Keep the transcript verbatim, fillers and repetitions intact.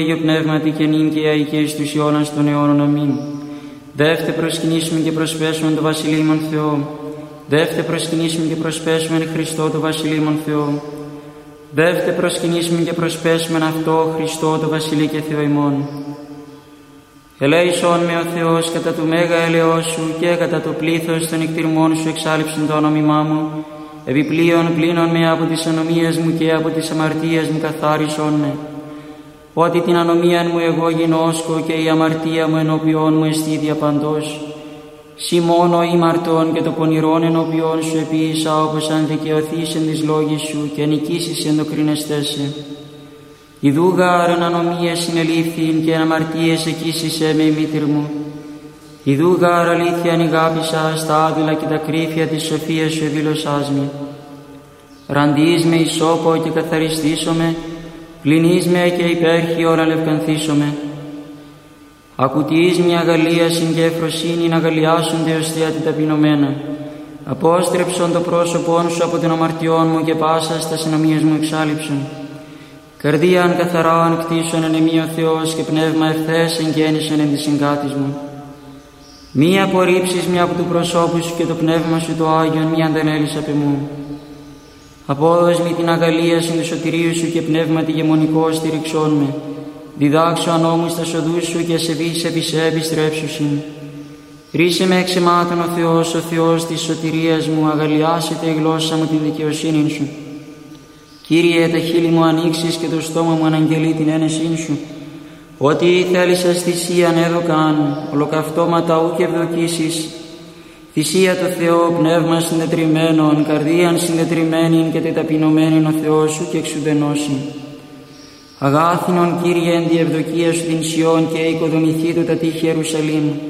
Αγιο Πνεύματι και νυν και αεί και εις τους αιώνας των αιώνων. Αμήν. Δεύτε προσκυνήσουμε και προσπέσουμε το Βασιλείμον Θεό. Δεύτε προσκυνήσουμε και προσπέσουμε Χριστό το Βασιλείμον Θεό. Δεύτε προσκυνήσουμε και προσπέσουμε αυτό Χριστό το Βασιλεί και Θεό ημών. Ελέησόν με ο Θεός κατά του μέγα έλεος σου και κατά το πλήθος των εκτιρμών σου εξάλειψον το όνομά μου. Επιπλέον πλύνον με από τις ανομίες μου και από τις αμαρτίες μου καθάρισον με. Ότι την ανομίαν μου εγώ γινώσκω και η αμαρτία μου ενώπιόν μου εστί διαπαντός. Συ μόνο ημαρτών και το πονηρόν ενώπιόν σου επίησα, όπως αν δικαιωθείς εν της λόγης σου και νικήσεις εν το κρίνεστέσαι. Ιδού γάρ ανομίες συνελήφθην και αμαρτίες εκείσισε με η μήτηρ μου. Ιδού γάρ αλήθεια ανηγάπησα στα άδειλα και τα κρύφια της σοφίας σου εδήλωσάς με. Ραντείς με ισόπο και καθαριστήσομαι, πλυνείς με και υπέρχει ώρα λευκανθήσομαι. Ακουτείς μια αγαλίασιν και ευφροσύνη να αγαλιάσονται ως θεία τη ταπεινωμένα. Απόστρεψον το πρόσωπόν σου από την αμαρτιών μου και πάσα στα συνομίες μου εξάλειψον. Καρδίαν καθαράν κτίσον εν εμεί ο Θεός και πνεύμα ευθές εγγέννησον εν της συγκάτης μου. Μη απορρίψεις μια από του προσώπου σου και το πνεύμα σου το Άγιον μη αντανέλεις απ' εμού. Απόδος μη την αγαλίασιν του σωτηρίου σου και πνεύμα τη γεμονικό στηριξών με. Διδάξω ανώμους τα σοδούς σου και σε βείς επί σε επιστρέψουσιν. Ρίσε με εξαιμάτων ο Θεός, ο Θεός της σωτηρίας μου, αγαλιάσετε η γλώσσα μου την δικαιοσύνη σου. Κύριε, τα χείλη μου ανοίξεις και το στόμα μου αναγγελεί την ένεσήν σου. Ότι θέλησες θυσίαν έδωκαν, ολοκαυτώματα ου και ευδοκίσεις. Θυσία το Θεό, πνεύμα συντετριμμένον, καρδίαν συντετριμμένην και τεταπεινωμένην ο Θεός σου και εξουδενώσιν. Αγάθινον Κύριε εν τη ευδοκία σου την Σιών και οικοδομηθεί το τα τείχη Ιερουσαλήμ.